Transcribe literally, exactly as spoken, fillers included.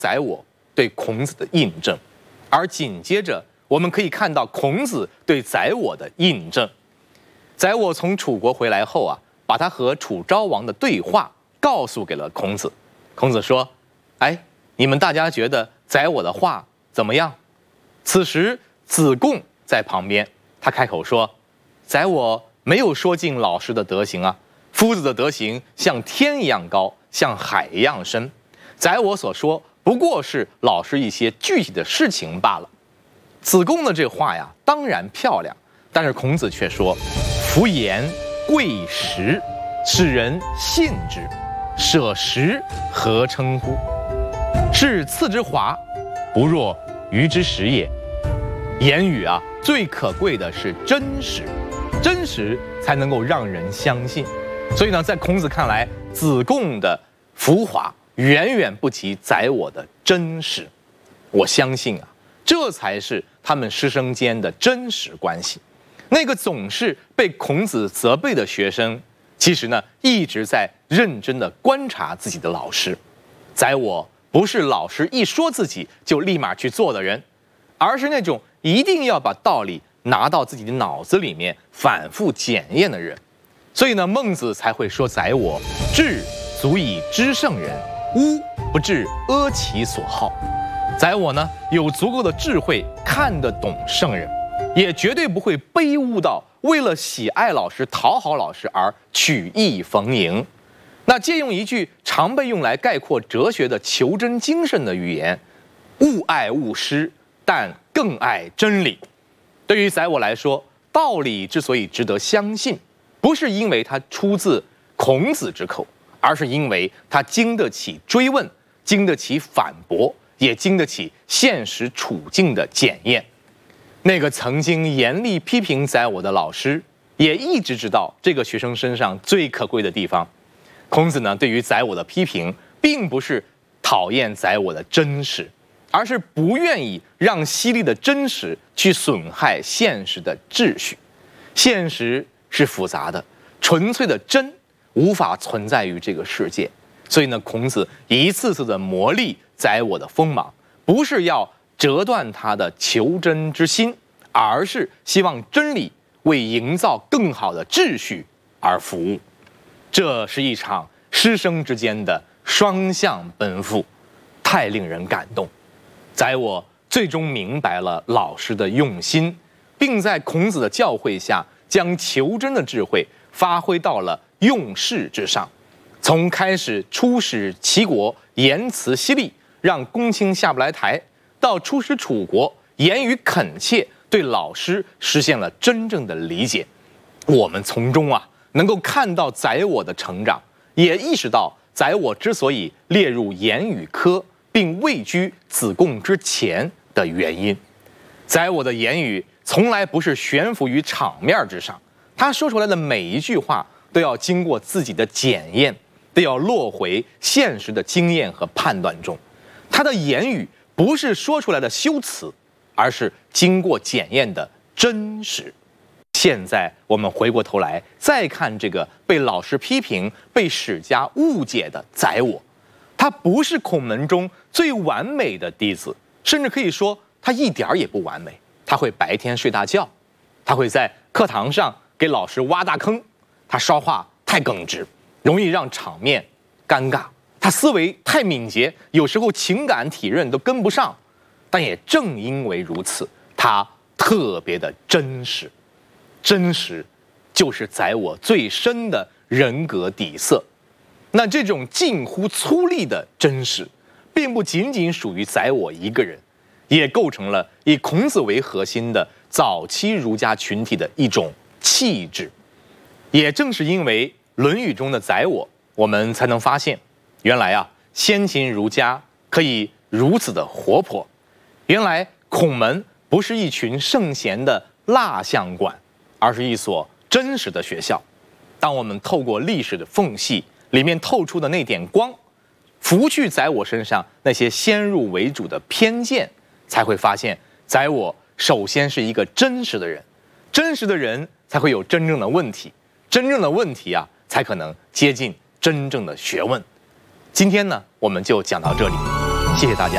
宰我对孔子的印证，而紧接着我们可以看到孔子对宰我的印证。宰我从楚国回来后啊，把他和楚昭王的对话告诉给了孔子。孔子说：“哎，你们大家觉得宰我的话怎么样？”此时子贡在旁边，他开口说：“宰我没有说尽老师的德行啊，夫子的德行像天一样高，像海一样深。宰我所说不过是老师一些具体的事情罢了。”子贡的这话呀，当然漂亮，但是孔子却说：“夫言贵实，使人信之，舍实何称乎？是次之华，不若鱼之食也。”言语啊，最可贵的是真实，真实才能够让人相信。所以呢，在孔子看来，子贡的浮华远远不及宰我的真实。我相信啊，这才是他们师生间的真实关系。那个总是被孔子责备的学生，其实呢，一直在认真地观察自己的老师。宰我不是老师一说自己就立马去做的人，而是那种一定要把道理拿到自己的脑子里面反复检验的人。所以呢，孟子才会说：“宰我智足以知圣人，巫不至阿其所好。”宰我呢，有足够的智慧看得懂圣人，也绝对不会卑污到为了喜爱老师、讨好老师而曲意逢迎。那借用一句常被用来概括哲学的求真精神的语言：“勿爱勿师，但更爱真理。”对于宰我来说，道理之所以值得相信，不是因为它出自孔子之口，而是因为它经得起追问，经得起反驳，也经得起现实处境的检验。那个曾经严厉批评宰我的老师，也一直知道这个学生身上最可贵的地方。孔子呢，对于宰我的批评，并不是讨厌宰我的真实，而是不愿意让犀利的真实去损害现实的秩序。现实是复杂的，纯粹的真无法存在于这个世界。所以呢，孔子一次次的磨砺宰我的锋芒，不是要折断他的求真之心，而是希望真理为营造更好的秩序而服务。这是一场师生之间的双向奔赴，太令人感动。宰我最终明白了老师的用心，并在孔子的教诲下，将求真的智慧发挥到了用事之上。从开始出使齐国，言辞犀利，让公卿下不来台，到出使楚国，言语恳切，对老师实现了真正的理解。我们从中啊，能够看到宰我的成长，也意识到宰我之所以列入言语科，并位居子贡之前的原因。宰我的言语从来不是悬浮于场面之上，他说出来的每一句话都要经过自己的检验，都要落回现实的经验和判断中。他的言语不是说出来的修辞，而是经过检验的真实。现在我们回过头来再看这个被老师批评、被史家误解的宰我，他不是孔门中最完美的弟子，甚至可以说他一点也不完美。他会白天睡大觉，他会在课堂上给老师挖大坑，他说话太耿直，容易让场面尴尬。他思维太敏捷，有时候情感体认都跟不上。但也正因为如此，他特别的真实。真实就是宰我最深的人格底色。那这种近乎粗粝的真实，并不仅仅属于宰我一个人，也构成了以孔子为核心的早期儒家群体的一种气质。也正是因为《论语》中的宰我，我们才能发现，原来啊，先秦儒家可以如此的活泼。原来孔门不是一群圣贤的蜡像馆，而是一所真实的学校。当我们透过历史的缝隙里面透出的那点光，拂去宰我身上那些先入为主的偏见，才会发现宰我首先是一个真实的人，真实的人才会有真正的问题，真正的问题啊，才可能接近真正的学问。今天呢，我们就讲到这里，谢谢大家。